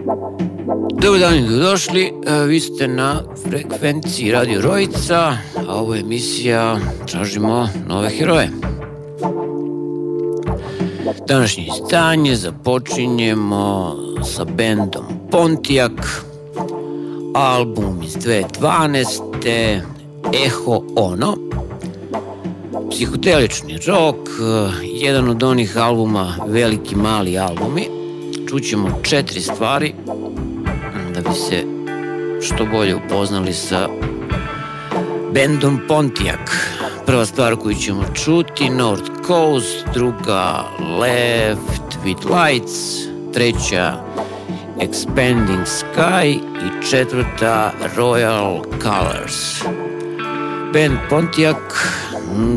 Dobar dan i dobrodošli, vi ste na frekvenciji Radio Rojica, a ovo je emisija Tražimo nove heroje. Današnje izdanje započinjemo sa bendom Pontiac, album iz 2012. Eho Ono, psihodelični rock, jedan od onih albuma, veliki mali albumi. Čućemo 4 stvari da bi se što bolje upoznali sa bendom Pontiac. Prva stvar koju ćemo čuti, North Coast, druga Left with Lights, treća Expanding Sky i četvrta Royal Colors. Band Pontiac